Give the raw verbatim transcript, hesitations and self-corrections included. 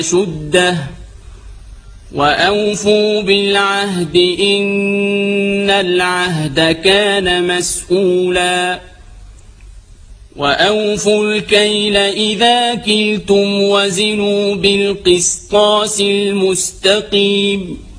شده وأوفوا بالعهد إن العهد كان مسؤولا وأوفوا الكيل إذا كلتم وزنوا بالقسطاس المستقيم